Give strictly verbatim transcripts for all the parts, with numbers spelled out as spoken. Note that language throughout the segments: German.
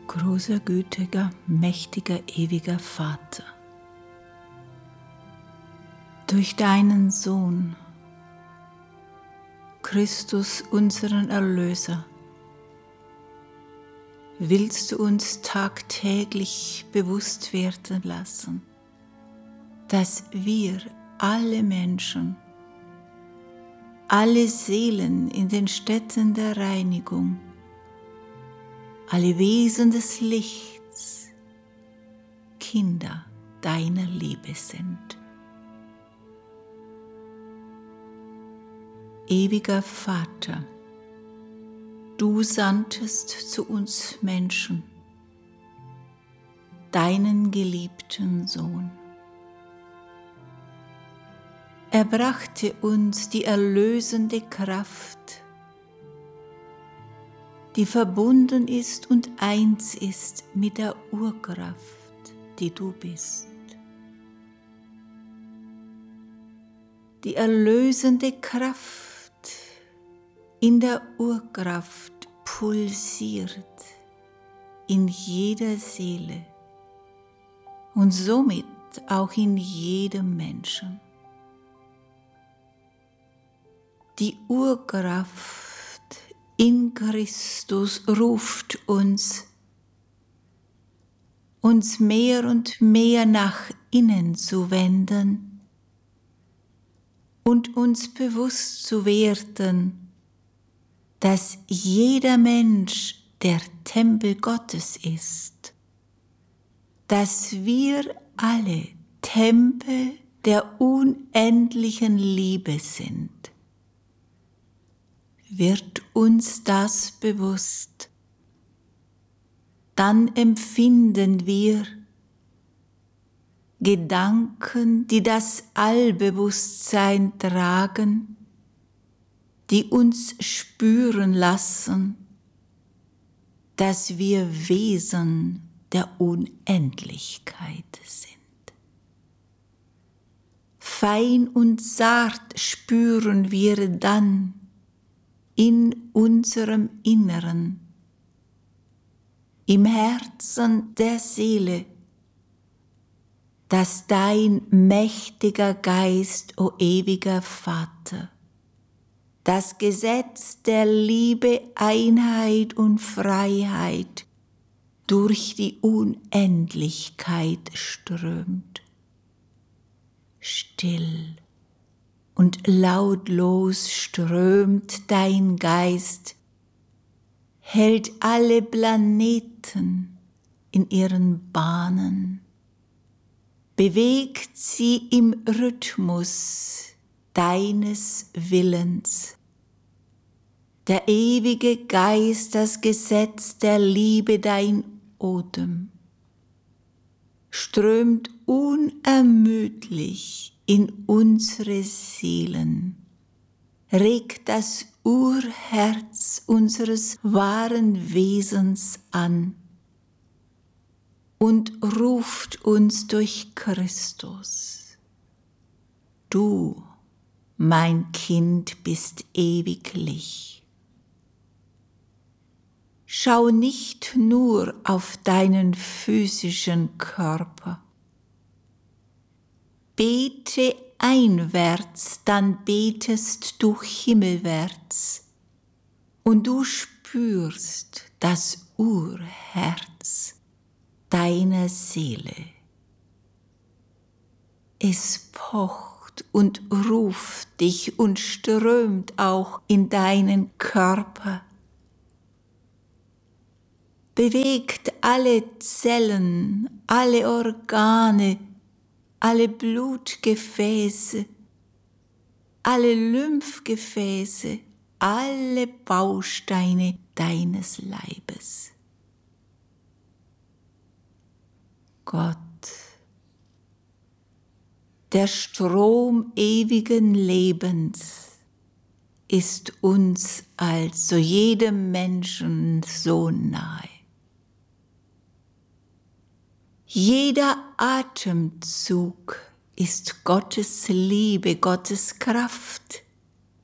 Großer, gütiger, mächtiger, ewiger Vater, durch deinen Sohn, Christus, unseren Erlöser, willst du uns tagtäglich bewusst werden lassen, dass wir alle Menschen, alle Seelen in den Städten der Reinigung, alle Wesen des Lichts, Kinder deiner Liebe sind. Ewiger Vater, du sandtest zu uns Menschen deinen geliebten Sohn. Er brachte uns die erlösende Kraft, die verbunden ist und eins ist mit der Urkraft, die du bist. Die erlösende Kraft in der Urkraft pulsiert in jeder Seele und somit auch in jedem Menschen. Die Urkraft in Christus ruft uns, uns mehr und mehr nach innen zu wenden und uns bewusst zu werden, dass jeder Mensch der Tempel Gottes ist, dass wir alle Tempel der unendlichen Liebe sind. Wird uns das bewusst, dann empfinden wir Gedanken, die das Allbewusstsein tragen, die uns spüren lassen, dass wir Wesen der Unendlichkeit sind. Fein und zart spüren wir dann in unserem Inneren, im Herzen der Seele, dass dein mächtiger Geist, o ewiger Vater, das Gesetz der Liebe, Einheit und Freiheit durch die Unendlichkeit strömt. Still und lautlos strömt dein Geist, hält alle Planeten in ihren Bahnen, bewegt sie im Rhythmus deines Willens. Der ewige Geist, das Gesetz der Liebe, dein Odem, strömt unermüdlich in unsere Seelen, regt das Urherz unseres wahren Wesens an und ruft uns durch Christus. Du, mein Kind, bist ewiglich. Schau nicht nur auf deinen physischen Körper. Bete einwärts, dann betest du himmelwärts und du spürst das Urherz deiner Seele. Es pocht und ruft dich und strömt auch in deinen Körper, bewegt alle Zellen, alle Organe, alle Blutgefäße, alle Lymphgefäße, alle Bausteine deines Leibes. Gott, der Strom ewigen Lebens, ist uns also jedem Menschen so nahe. Jeder Atemzug ist Gottes Liebe, Gottes Kraft.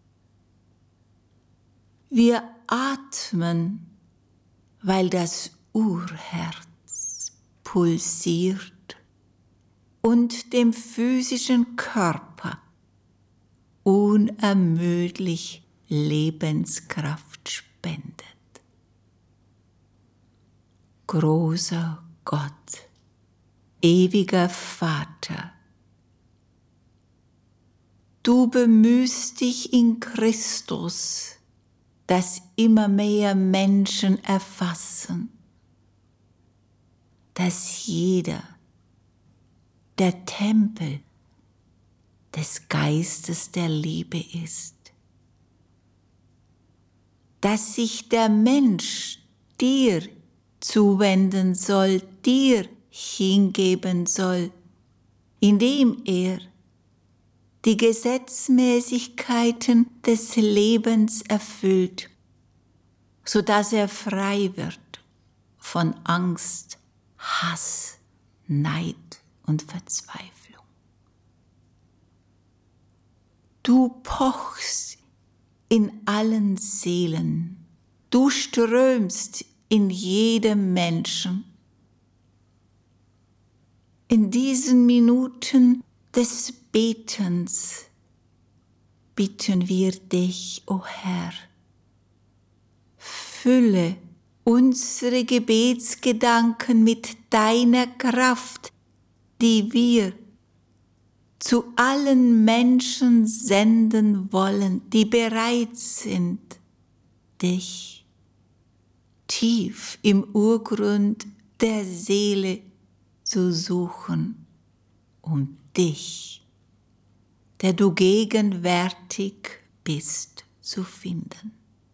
Wir atmen, weil das Urherz pulsiert und dem physischen Körper unermüdlich Lebenskraft spendet. Großer Gott, ewiger Vater, du bemühst dich in Christus, dass immer mehr Menschen erfassen, dass jeder der Tempel des Geistes der Liebe ist, dass sich der Mensch dir zuwenden soll, dir hingeben soll, indem er die Gesetzmäßigkeiten des Lebens erfüllt, sodass er frei wird von Angst, Hass, Neid und Verzweiflung. Du pochst in allen Seelen, du strömst in jedem Menschen. In diesen Minuten des Betens bitten wir dich, o Herr, fülle unsere Gebetsgedanken mit deiner Kraft, die wir zu allen Menschen senden wollen, die bereit sind, dich tief im Urgrund der Seele zu suchen, um dich, der du gegenwärtig bist, zu finden.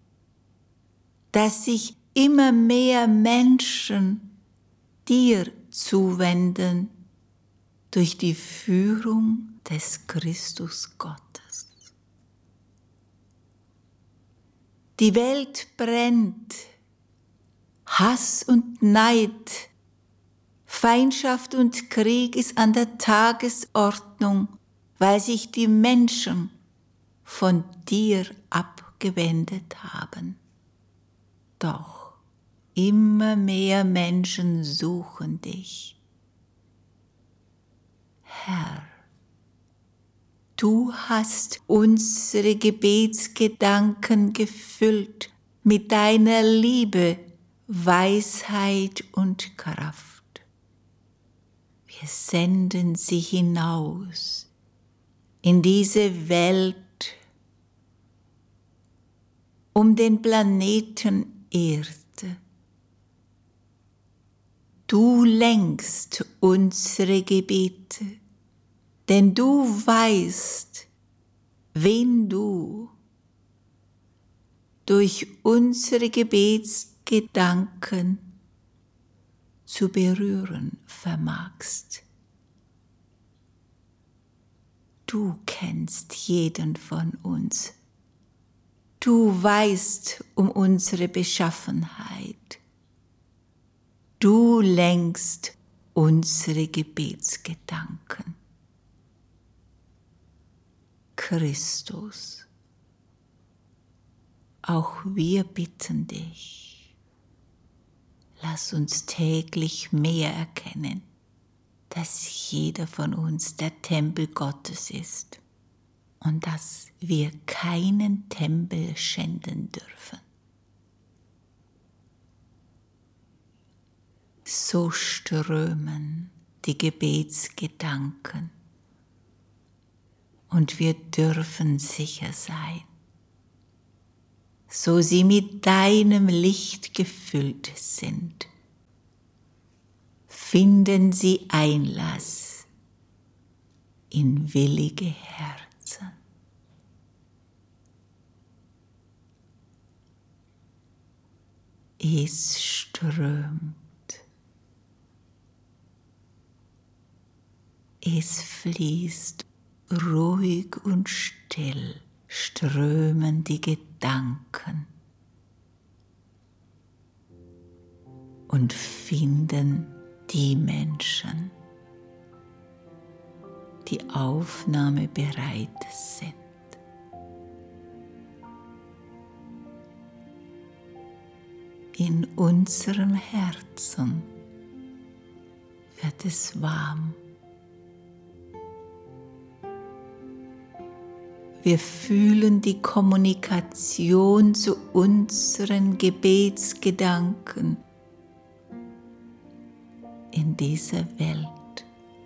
Dass sich immer mehr Menschen dir zuwenden durch die Führung des Christus Gottes. Die Welt brennt, Hass und Neid, Feindschaft und Krieg ist an der Tagesordnung, weil sich die Menschen von dir abgewendet haben. Doch immer mehr Menschen suchen dich. Herr, du hast unsere Gebetsgedanken gefüllt mit deiner Liebe, Weisheit und Kraft. Wir senden sie hinaus in diese Welt, um den Planeten Erde. Du lenkst unsere Gebete, denn du weißt, wen du durch unsere Gebetsgedanken zu berühren vermagst. Du kennst jeden von uns. Du weißt um unsere Beschaffenheit. Du lenkst unsere Gebetsgedanken. Christus, auch wir bitten dich, lass uns täglich mehr erkennen, dass jeder von uns der Tempel Gottes ist und dass wir keinen Tempel schänden dürfen. So strömen die Gebetsgedanken und wir dürfen sicher sein, so sie mit deinem Licht gefüllt sind, finden sie Einlass in willige Herzen. Es strömt, es fließt ruhig und still, strömen die Gedanken und finden die Menschen, die aufnahmebereit sind. In unserem Herzen wird es warm. Wir fühlen die Kommunikation zu unseren Gebetsgedanken in dieser Welt.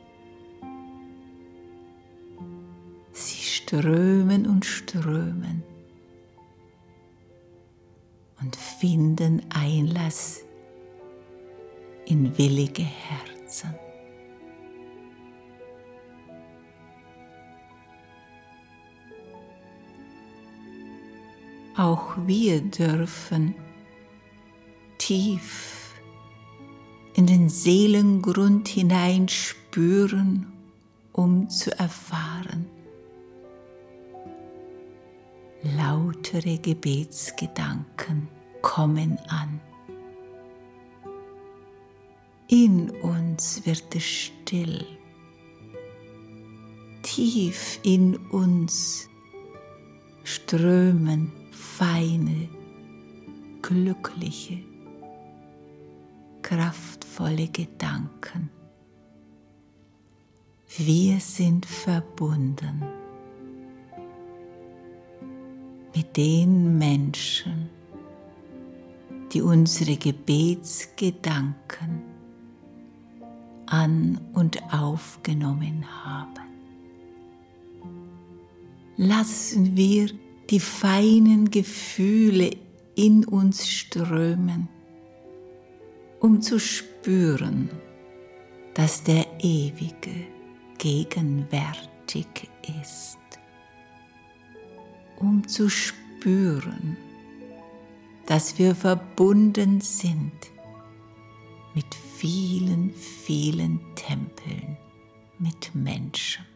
Sie strömen und strömen und finden Einlass in willige Herzen. Auch wir dürfen tief in den Seelengrund hinein spüren, um zu erfahren. Lautere Gebetsgedanken kommen an. In uns wird es still. Tief in uns strömen feine, glückliche, kraftvolle Gedanken. Wir sind verbunden mit den Menschen, die unsere Gebetsgedanken an- und aufgenommen haben. Lassen wir die feinen Gefühle in uns strömen, um zu spüren, dass der Ewige gegenwärtig ist, um zu spüren, dass wir verbunden sind mit vielen, vielen Tempeln, mit Menschen.